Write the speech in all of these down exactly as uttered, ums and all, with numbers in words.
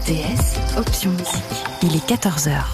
T S, option musique. Il est quatorze heures.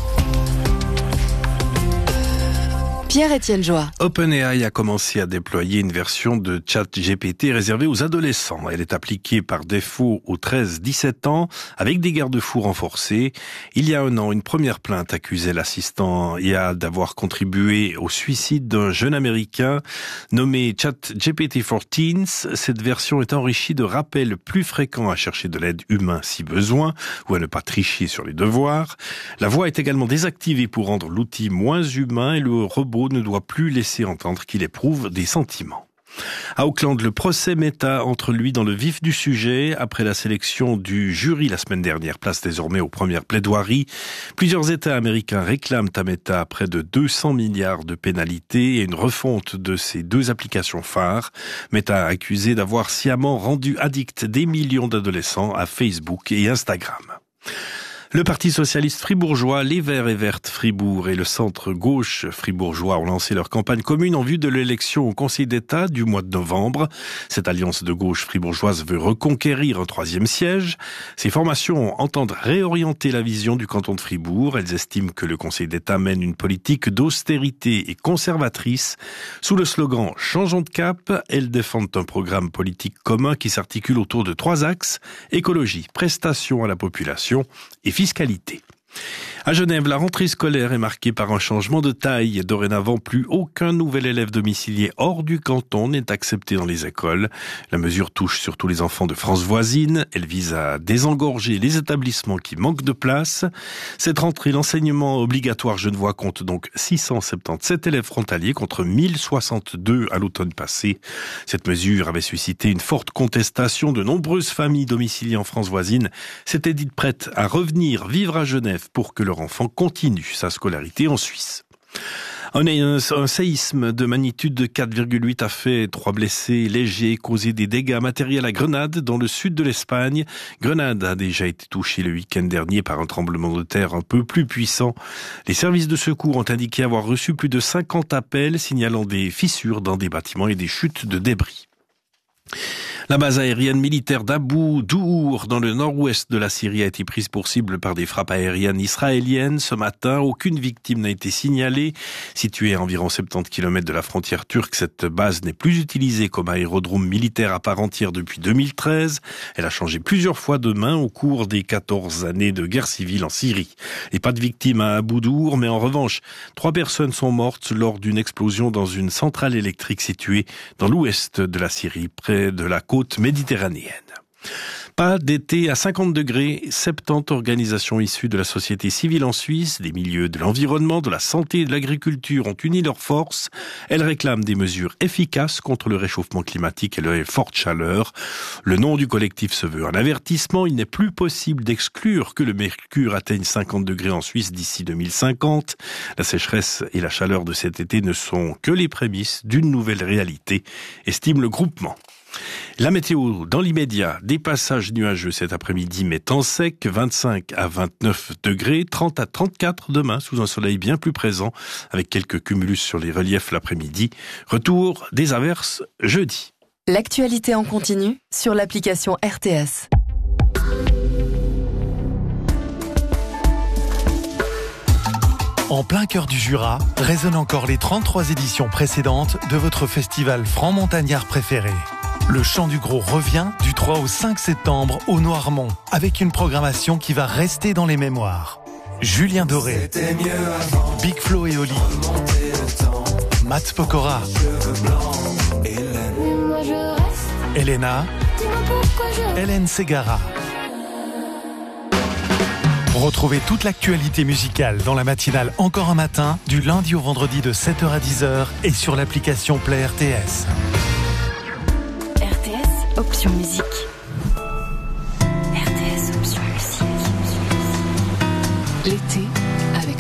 Pierre-Étienne Joie. OpenAI a commencé à déployer une version de ChatGPT réservée aux adolescents. Elle est appliquée par défaut aux treize à dix-sept ans avec des garde-fous renforcés. Il y a un an, une première plainte accusait l'assistant I A d'avoir contribué au suicide d'un jeune Américain nommé ChatGPT quatorze. Cette version est enrichie de rappels plus fréquents à chercher de l'aide humaine si besoin ou à ne pas tricher sur les devoirs. La voix est également désactivée pour rendre l'outil moins humain et le robot ne doit plus laisser entendre qu'il éprouve des sentiments. À Auckland, le procès Meta entre lui dans le vif du sujet. Après la sélection du jury la semaine dernière, place désormais aux premières plaidoiries. Plusieurs États américains réclament à Meta près de deux cents milliards de pénalités et une refonte de ses deux applications phares. Meta accusé d'avoir sciemment rendu addicts des millions d'adolescents à Facebook et Instagram. Le Parti socialiste fribourgeois, les Verts et Vertes Fribourg et le centre gauche fribourgeois ont lancé leur campagne commune en vue de l'élection au Conseil d'État du mois de novembre. Cette alliance de gauche fribourgeoise veut reconquérir un troisième siège. Ces formations entendent réorienter la vision du canton de Fribourg. Elles estiment que le Conseil d'État mène une politique d'austérité et conservatrice. Sous le slogan « Changeons de cap », elles défendent un programme politique commun qui s'articule autour de trois axes : écologie, prestations à la population et fiscalité. À Genève, la rentrée scolaire est marquée par un changement de taille. Dorénavant, plus aucun nouvel élève domicilié hors du canton n'est accepté dans les écoles. La mesure touche surtout les enfants de France voisine. Elle vise à désengorger les établissements qui manquent de place. Cette rentrée, l'enseignement obligatoire genevois compte donc six cent soixante-dix-sept élèves frontaliers contre mille soixante-deux à l'automne passé. Cette mesure avait suscité une forte contestation. De nombreuses familles domiciliées en France voisine s'étaient dites prêtes à revenir vivre à Genève pour que leur enfant continue sa scolarité en Suisse. Un, un, un séisme de magnitude de quatre virgule huit a fait trois blessés légers, causé des dégâts matériels à Grenade, dans le sud de l'Espagne. Grenade a déjà été touchée le week-end dernier par un tremblement de terre un peu plus puissant. Les services de secours ont indiqué avoir reçu plus de cinquante appels signalant des fissures dans des bâtiments et des chutes de débris. La base aérienne militaire d'Abu Douour, dans le nord-ouest de la Syrie, a été prise pour cible par des frappes aériennes israéliennes. Ce matin, aucune victime n'a été signalée. Située à environ soixante-dix kilomètres de la frontière turque, cette base n'est plus utilisée comme aérodrome militaire à part entière depuis deux mille treize. Elle a changé plusieurs fois de main au cours des quatorze années de guerre civile en Syrie. Et pas de victimes à Abu Douour, mais en revanche, trois personnes sont mortes lors d'une explosion dans une centrale électrique située dans l'ouest de la Syrie, près de la côte méditerranéenne. Pas d'été à cinquante degrés, soixante-dix organisations issues de la société civile en Suisse, des milieux de l'environnement, de la santé et de l'agriculture ont uni leurs forces. Elles réclament des mesures efficaces contre le réchauffement climatique et la forte chaleur. Le nom du collectif se veut un avertissement. Il n'est plus possible d'exclure que le mercure atteigne cinquante degrés en Suisse d'ici deux mille cinquante. La sécheresse et la chaleur de cet été ne sont que les prémices d'une nouvelle réalité, estime le groupement. La météo, dans l'immédiat, des passages nuageux cet après-midi, mais temps sec, vingt-cinq à vingt-neuf degrés, trente à trente-quatre demain, sous un soleil bien plus présent, avec quelques cumulus sur les reliefs l'après-midi. Retour des averses jeudi. L'actualité en continu sur l'application R T S. En plein cœur du Jura, résonnent encore les trente-trois éditions précédentes de votre festival franc-montagnard préféré. Le Chant du Gros revient du trois au cinq septembre au Noirmont, avec une programmation qui va rester dans les mémoires. Julien Doré, Big Flo et Oli, Matt Pokora, Elena, Hélène Ségara. Retrouvez toute l'actualité musicale dans la matinale Encore un matin, du lundi au vendredi de sept heures à dix heures et sur l'application Play R T S. R T S, option musique.